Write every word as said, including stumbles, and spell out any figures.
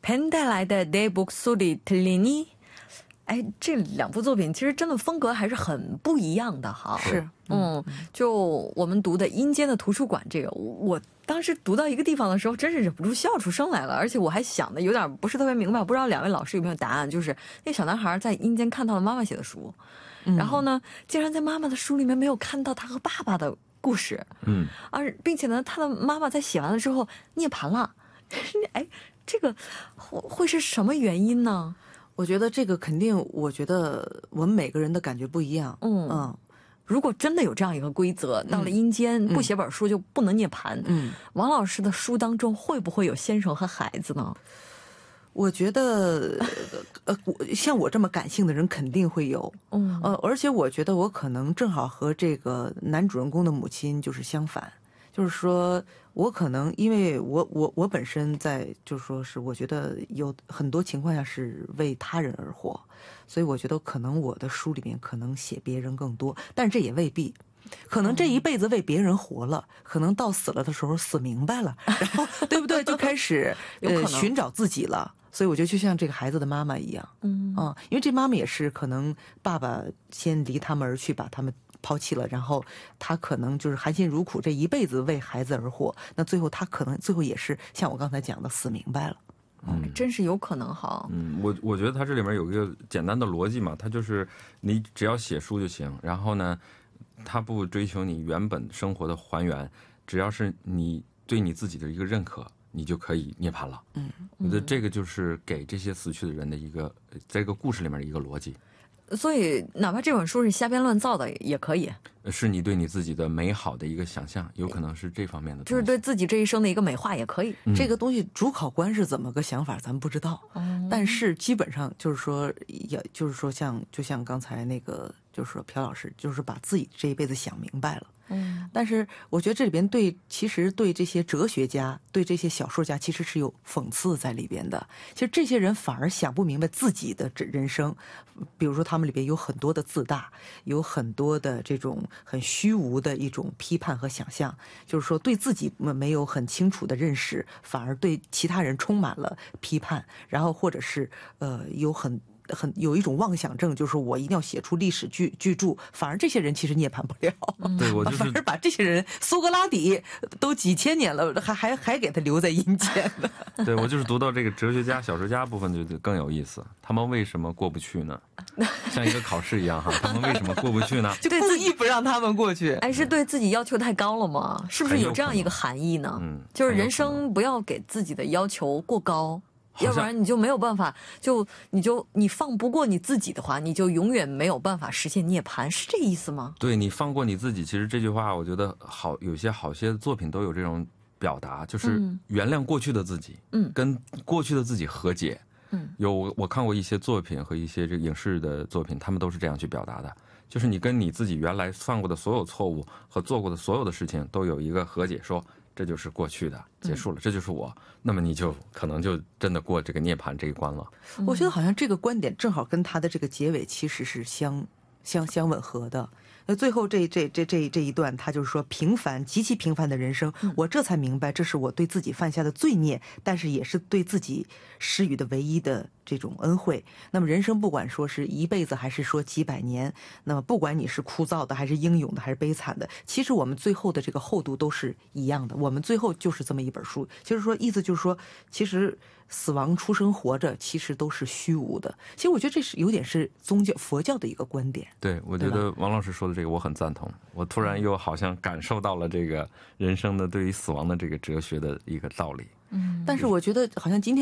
벤달라이드 내 목소리 들리니？ 哎，这两部作品其实真的风格还是很不一样的哈。 是， 嗯，就我们读的《阴间的图书馆》这个，我当时读到一个地方的时候，真是忍不住笑出声来了，而且我还想的有点不是特别明白，不知道两位老师有没有答案？就是那小男孩在阴间看到了妈妈写的书，嗯、然后呢，竟然在妈妈的书里面没有看到他和爸爸的故事，嗯，而并且呢，他的妈妈在写完了之后涅槃了，哎，这个会会是什么原因呢？ 我觉得这个肯定，我觉得我们每个人的感觉不一样。嗯嗯， 如果真的有这样一个规则，到了阴间、嗯、不写本书就不能涅槃。嗯，王老师的书当中会不会有先生和孩子呢？ 我觉得，呃，像我这么感性的人肯定会有。嗯，呃，而且我觉得我可能正好和这个男主人公的母亲就是相反。就是说我可能因为我我我本身在就是说是我觉得有很多情况下是为他人而活，所以我觉得可能我的书里面可能写别人更多，但是这也未必，可能这一辈子为别人活了，可能到死了的时候死明白了，然后对不对就开始呃寻找自己了。所以我觉得就像这个孩子的妈妈一样，嗯啊，因为这妈妈也是可能爸爸先离他们而去，把他们抛弃了，然后他可能就是含辛茹苦这一辈子为孩子而活，那最后他可能最后也是像我刚才讲的死明白了。 嗯，真是有可能哈。 嗯，我我觉得他这里面有一个简单的逻辑嘛，他就是你只要写书就行，然后呢，他不追求你原本生活的还原，只要是你对你自己的一个认可，你就可以涅槃了。嗯，我觉得这个就是给这些死去的人的一个，在这个故事里面的一个逻辑。 所以哪怕这本书是瞎编乱造的也可以， 是你对你自己的美好的一个想象，有可能是这方面的东西， 就是对自己这一生的一个美化也可以。 嗯、这个东西主考官是怎么个想法咱不知道、嗯、但是基本上就是说也就是说像就像刚才那个就是说朴老师就是把自己这一辈子想明白了。嗯，但是我觉得这里边对其实对这些哲学家对这些小说家其实是有讽刺在里边的，其实这些人反而想不明白自己的人生，比如说他们里边有很多的自大，有很多的这种很虚无的一种批判和想象，就是说对自己没有很清楚的认识，反而对其他人充满了批判，然后或者是呃有很很有一种妄想症，就是我一定要写出历史巨巨著，反而这些人其实涅槃不了。 对，我就是反而把这些人，苏格拉底都几千年了，还还还给他留在阴间呢。 对，我就是读到这个哲学家、小说家部分就更有意思。他们为什么过不去呢？像一个考试一样哈，他们为什么过不去呢？ 就故意不让他们过去。 哎，是对自己要求太高了吗？是不是有这样一个含义呢？嗯，就是人生不要给自己的要求过高。要不然你就没有办法，就你就你放不过你自己的话，你就永远没有办法实现涅槃，是这意思吗？ 对，你放过你自己，其实这句话我觉得好，有些好些作品都有这种表达，就是原谅过去的自己，嗯，跟过去的自己和解。嗯，有我看过一些作品和一些这个影视的作品，他们都是这样去表达的，就是你跟你自己原来犯过的所有错误和做过的所有的事情都有一个和解，说这就是过去的，结束了，这就是我，那么你就可能就真的过这个涅槃这一关了。 我觉得好像这个观点正好跟他的这个结尾其实是相相相吻合的。那最后这这这这这一段，他就是说平凡极其平凡的人生，我这才明白这是我对自己犯下的罪孽，但是也是对自己施予的唯一的这种恩惠。那么人生不管说是一辈子还是说几百年，那么不管你是枯燥的还是英勇的还是悲惨的，其实我们最后的这个厚度都是一样的，我们最后就是这么一本书。就是说意思就是说其实死亡出生活着其实都是虚无的。其实我觉得这是有点是宗教佛教的一个观点。 对，我觉得王老师说的这个我很赞同，我突然又好像感受到了这个人生的对于死亡的这个哲学的一个道理。 嗯，但是我觉得好像今天